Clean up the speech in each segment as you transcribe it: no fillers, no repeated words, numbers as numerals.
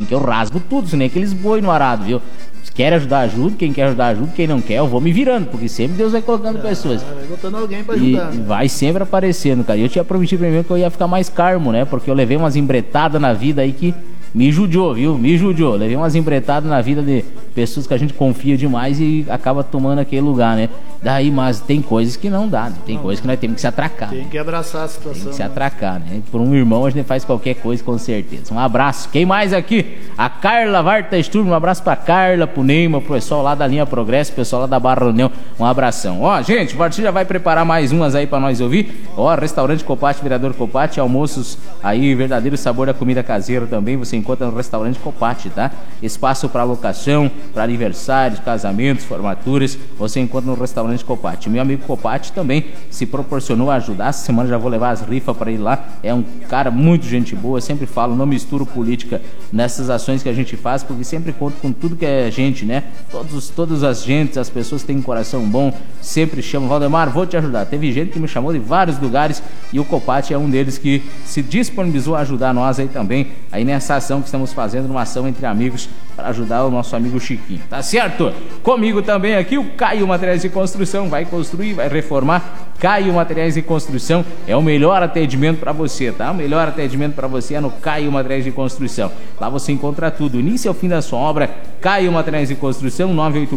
que eu rasgo tudo, nem aqueles boi no arado, viu? Se quer ajudar, ajuda. Quem quer ajudar, ajuda. Quem não quer, eu vou me virando, porque sempre Deus vai colocando pessoas. Vai botando alguém pra ajudar. E vai sempre aparecendo, cara. E eu tinha prometido pra mim que eu ia ficar mais calmo, né? Porque eu levei umas embretadas na vida aí que me judiou, viu? Me judiou. Levei umas embretadas na vida de pessoas que a gente confia demais e acaba tomando aquele lugar, né? Daí, mas tem coisas que não dá, né? Tem coisas que nós temos que se atracar. Tem que abraçar a situação. Tem que se atracar, né? Por um irmão a gente faz qualquer coisa, com certeza. Um abraço. Quem mais aqui? A Carla Varta Sturm. Um abraço pra Carla, pro Neymar, pro pessoal lá da Linha Progresso, pessoal lá da Barra Reunião. Um abração. Ó, gente, o Bartinho já vai preparar mais umas aí pra nós ouvir. Ó, Restaurante Copati, Vereador Copati, almoços aí, verdadeiro sabor da comida caseira também. Você encontra no Restaurante Copati, tá? Espaço pra locação, pra aniversários, casamentos, formaturas. Você encontra no Restaurante Copati. Meu amigo Copati também se proporcionou a ajudar. Essa semana já vou levar as rifas para ir lá. É um cara muito gente boa. Sempre falo, não misturo política nessas ações que a gente faz, porque sempre conto com tudo que é gente, né? Todas as gentes, as pessoas que têm um coração bom, sempre chamam. Valdemar, vou te ajudar. Teve gente que me chamou de vários lugares e o Copati é um deles que se disponibilizou a ajudar nós aí também, aí nessa ação que estamos fazendo, uma ação entre amigos para ajudar o nosso amigo Chiquinho. Tá certo? Comigo também aqui o Caio Materiais de Construção. Vai construir, vai reformar. Caio Materiais de Construção é o melhor atendimento para você, tá? O melhor atendimento para você é no Caio Materiais de Construção. Lá você encontra tudo, início ao fim da sua obra. Caio Materiais de Construção,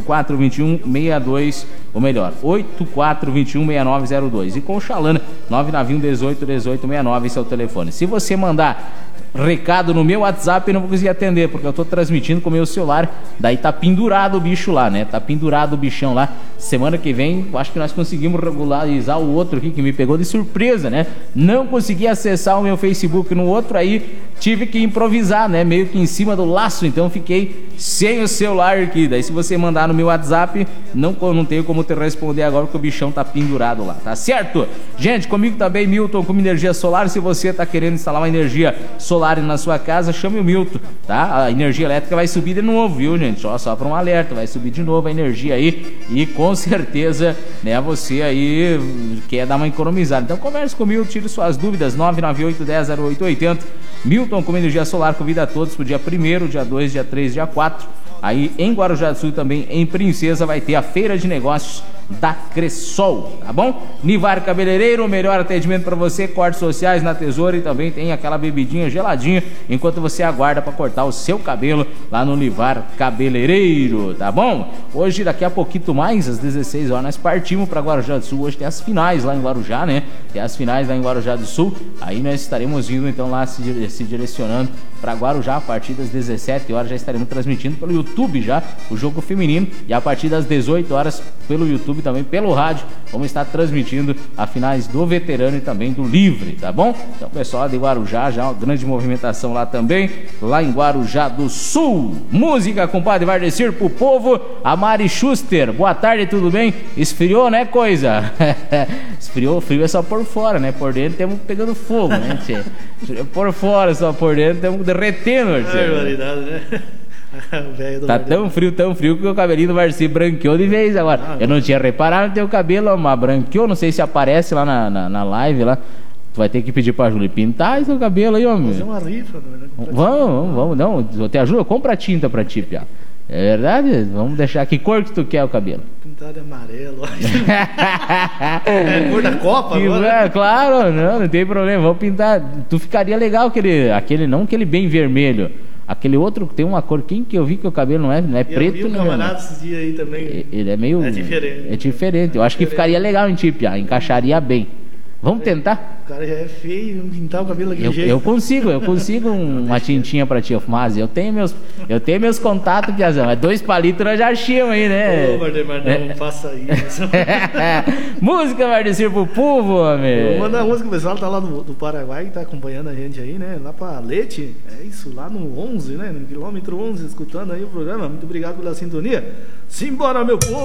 984-21-62, ou melhor, 84-21-6902. E com o Chalana, 991-18-1869, esse é o telefone. Se você mandar recado no meu WhatsApp, eu não vou conseguir atender, porque eu tô transmitindo com o meu celular, daí tá pendurado o bicho lá, né? Tá pendurado o bichão lá. Semana que vem, acho que nós conseguimos regularizar o outro aqui, que me pegou de surpresa, né? Não consegui acessar o meu Facebook no outro, aí tive que improvisar, né? Meio que em cima do laço, então fiquei sem o celular aqui. Daí se você mandar no meu WhatsApp, não tenho como te responder agora, porque o bichão tá pendurado lá, tá certo? Gente, comigo também Milton, com energia solar. Se você tá querendo instalar uma energia solar na sua casa, chame o Milton, tá? A energia elétrica vai subir de novo, viu, gente? Só para um alerta, vai subir de novo a energia aí e com certeza, né, você aí quer dar uma economizada. Então converse com o Milton, tire suas dúvidas, 998-10-0880. Milton com energia solar convida a todos pro dia 1º, dia 2, dia 3, dia 4. Aí em Guarujá do Sul também, em Princesa, vai ter a Feira de Negócios da Cressol, tá bom? Nivar Cabeleireiro, o melhor atendimento para você, cortes sociais na Tesoura, e também tem aquela bebidinha geladinha enquanto você aguarda para cortar o seu cabelo lá no Nivar Cabeleireiro, tá bom? Hoje, daqui a pouquinho mais, às 16 horas, nós partimos para Guarujá do Sul. Hoje tem as finais lá em Guarujá, né? Tem as finais lá em Guarujá do Sul. Aí nós estaremos indo então lá se direcionando para Guarujá. A partir das 17 horas já estaremos transmitindo pelo YouTube já o jogo feminino, e a partir das 18 horas pelo YouTube, também pelo rádio, vamos estar transmitindo a finais do veterano e também do livre, tá bom? Então pessoal de Guarujá, já uma grande movimentação lá também, lá em Guarujá do Sul. Música, compadre Vardecir, pro povo. A Mari Schuster, boa tarde, tudo bem? Esfriou, né, coisa? Esfriou, frio é só por fora, né? Por dentro temos pegando fogo, né, tchê? Por fora, só por dentro temos derretendo, tchê. É verdade, né? Tá tão frio que o cabelinho do Marci branqueou de vez agora. Eu não tinha reparado no teu cabelo, mas branqueou. Não sei se aparece lá na live lá. Tu vai ter que pedir pra Júlia pintar esse cabelo aí, homem. Fazer uma rifa, Vamos. Não, eu te ajudo, compra tinta pra ti, Pia. É verdade? Vamos deixar. Que cor que tu quer o cabelo? Pintado de amarelo. É cor da Copa agora? Claro, não tem problema. Vamos pintar. Tu ficaria legal aquele não aquele bem vermelho. Aquele outro que tem uma cor, quem que eu vi que o cabelo não é preto, vi um camarada esses dias aí também. Ele é meio... É diferente. É diferente. Eu acho que ficaria legal em ti, Pia. Encaixaria bem. Vamos tentar? O cara já é feio, vamos pintar o cabelo daquele jeito. Eu consigo uma tintinha pra ti, mas eu tenho meus contatos, Piazão. É 2 palitos nós já achamos aí, né? Ô, Valdemar, não faça isso. Música, Vardecir, pro povo, homem. Vou mandar música, o pessoal tá lá do Paraguai, que tá acompanhando a gente aí, né? Lá pra Leite, é isso, lá no 11, né? No quilômetro 11, escutando aí o programa. Muito obrigado pela sintonia. Simbora, meu povo!